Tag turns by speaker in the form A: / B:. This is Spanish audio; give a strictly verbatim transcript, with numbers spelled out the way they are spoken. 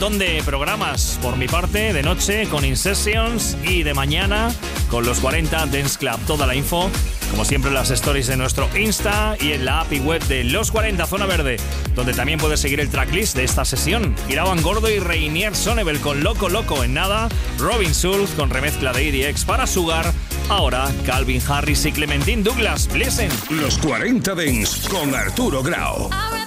A: montón de programas por mi parte, de noche con In Sessions y de mañana con los cuarenta Dance Club. Toda la info, como siempre, en las stories de nuestro Insta y en la app y web de Los cuarenta Zona Verde, donde también puedes seguir el tracklist de esta sesión. Iraban Gordo y Reinier Sonnebel con Loco Loco en nada, Robin Schulz con remezcla de E D X para Sugar, ahora Calvin Harris y Clementine Douglas, Listen.
B: Los cuarenta Dance con Arturo Grau.